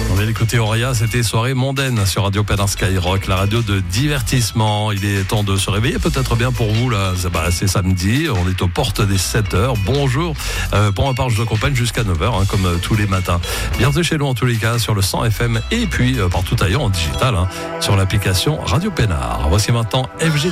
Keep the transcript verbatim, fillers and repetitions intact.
On va l'écouter Auria, c'était soirée mondaine sur Radio Pénin Skyrock, la radio de divertissement. Il est temps de se réveiller, peut-être bien pour vous là. C'est, bah, c'est samedi, on est aux portes des sept heures. Bonjour. Euh, pour ma part, je vous accompagne jusqu'à neuf heures, hein, comme euh, tous les matins. Bienvenue chez nous en tous les cas sur le cent F M et puis euh, partout ailleurs en digital, hein, sur l'application Radio Pénard. Voici maintenant F G